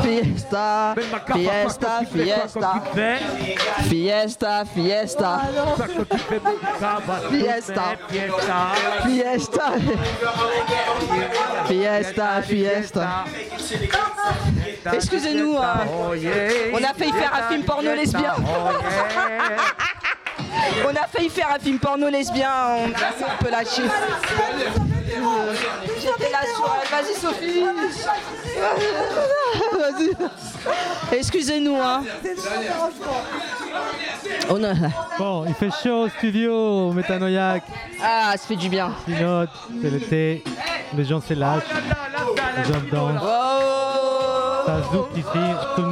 fiesta, fiesta, fiesta, fiesta, fiesta, fiesta, fiesta, fiesta, fiesta. Excusez-nous, hein. On a failli faire un film porno lesbien. On a failli faire un film porno lesbien, on peut lâcher. J'étais là sur elle, vas-y Sophie. Vas-y. Excusez-nous, hein. Bon, il fait chaud au studio, Métanoïaque. Ah, ça fait du bien. Pinote, c'est l'été, les gens se lâchent, les gens dansent. Oh. Ça zouk ici, tout le monde.